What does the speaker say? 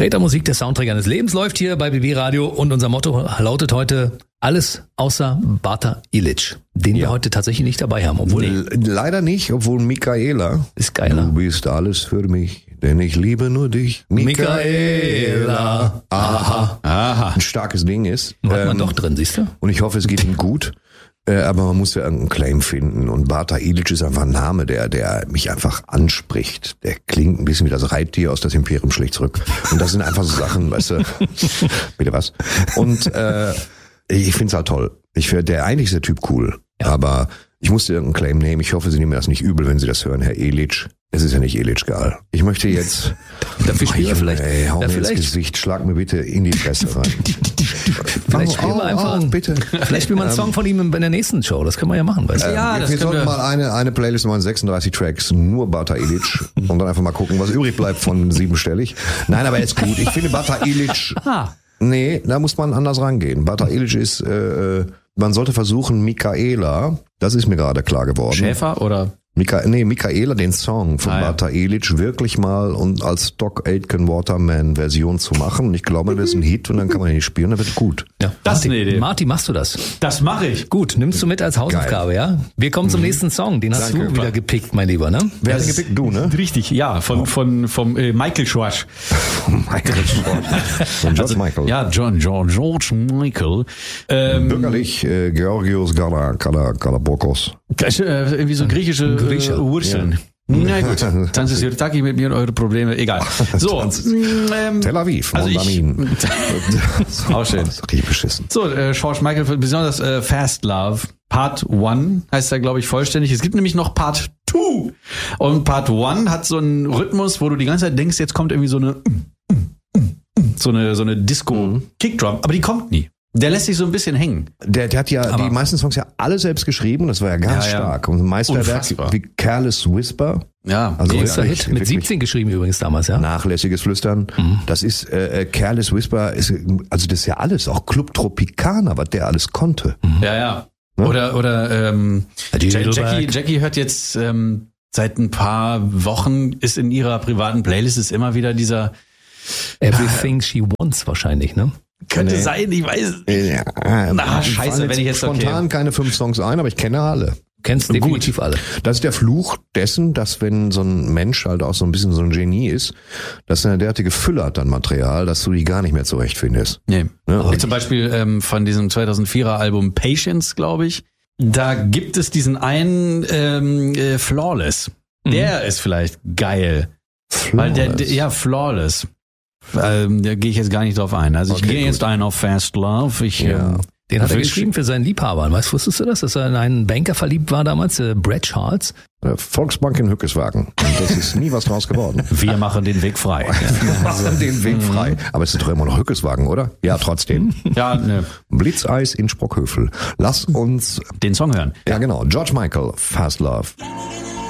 Tretermusik, der Soundtrack eines Lebens, läuft hier bei BB Radio und unser Motto lautet heute: alles außer Bata Ilic, den wir heute tatsächlich nicht dabei haben. Obwohl leider nicht, obwohl Michaela ist geiler. Du bist alles für mich, denn ich liebe nur dich. Michaela. Aha. Ein starkes Ding ist. Hat man doch drin, siehst du? Und ich hoffe, es geht ihm gut. Aber man muss ja irgendeinen Claim finden. Und Bata Ilic ist einfach ein Name, der mich einfach anspricht. Der klingt ein bisschen wie das Reittier aus das Imperium schlägt zurück. Und das sind einfach so Sachen, weißt du. Bitte was? Und ich find's halt toll. Eigentlich ist der Typ cool. Ja. Aber ich musste irgendeinen Claim nehmen. Ich hoffe, Sie nehmen mir das nicht übel, wenn Sie das hören, Herr Ilic. Es ist ja nicht Illegal. Ich möchte jetzt... Dafür spielen wir vielleicht... hau mir ins Gesicht, schlag mir bitte in die Fresse rein. Vielleicht spielen wir einfach... bitte. Vielleicht spielen wir einen Song von ihm in der nächsten Show. Das können wir ja machen, weißt du? Ja, wir sollten mal eine Playlist machen, 36 Tracks, nur Bata Ilic. Und dann einfach mal gucken, was übrig bleibt von siebenstellig. Nein, aber ist gut. Ich finde Bata Ilic... Nee, da muss man anders rangehen. Bata Ilic ist... man sollte versuchen, Michaela, das ist mir gerade klar geworden. Schäfer oder... Michaela, den Song von Bata Ilic wirklich mal und als Doc Aitken Waterman Version zu machen. Und ich glaube, das ist ein Hit und dann kann man ihn nicht spielen, dann wird gut. Ja, das ist eine Idee. Martin, machst du das? Das mache ich. Gut, nimmst du mit als Hausaufgabe, ja? Wir kommen zum nächsten Song, den hast du wieder gepickt, mein Lieber, ne? Wer hat den gepickt? Du, ne? Richtig, ja, vom Michael Schwarz. Michael Schwarz. Von George Michael. Ja, George Michael. Bürgerlich Georgios Galabokos. Irgendwie so griechische Wurzeln. Ja. Na gut, Tanzes Yurtaki mit mir und eure Probleme, egal. So, Tel Aviv, also auch schön. Das ist richtig beschissen. So, George Michael, besonders Fast Love, Part 1 heißt er, glaube ich, vollständig. Es gibt nämlich noch Part 2. Und Part 1 hat so einen Rhythmus, wo du die ganze Zeit denkst, jetzt kommt irgendwie so eine Disco-Kickdrum, aber die kommt nie. Der lässt sich so ein bisschen hängen. Der hat ja die meisten Songs ja alle selbst geschrieben, das war ja ganz stark. Und ein Meisterwerk wie Careless Whisper. Ja, also Hit mit 17 geschrieben übrigens damals, ja. Nachlässiges Flüstern. Das ist Careless Whisper, das ist ja alles, auch Club Tropicana, was der alles konnte. Ja. Oder Jackie hört jetzt seit ein paar Wochen, ist in ihrer privaten Playlist ist immer wieder dieser Everything She Wants wahrscheinlich, ne? Könnte sein, ich weiß es nicht. Ja, scheiße, wenn ich jetzt spontan keine 5 Songs ein, aber ich kenne alle. Kennst definitiv alle. Das ist der Fluch dessen, dass wenn so ein Mensch halt auch so ein bisschen so ein Genie ist, dass er eine derartige Fülle hat an Material, dass du die gar nicht mehr zurechtfindest. Nee. Ja, zum Beispiel von diesem 2004er Album Patience, glaube ich. Da gibt es diesen einen Flawless. Der ist vielleicht geil. Flawless? Weil Flawless. Da gehe ich jetzt gar nicht drauf ein. Also ich gehe jetzt ein auf Fast Love. Den hat er geschrieben für seinen Liebhaber. Wusstest du das? Dass er in einen Banker verliebt war damals, Brad Charles? Volksbank in Hückeswagen. Und das ist nie was draus geworden. Wir machen den Weg frei. Wir machen den Weg frei. Aber es ist doch immer noch Hückeswagen, oder? Ja, trotzdem. Ja, ne. Blitzeis in Sprockhövel. Lass uns den Song hören. Ja, genau. George Michael, Fast Love.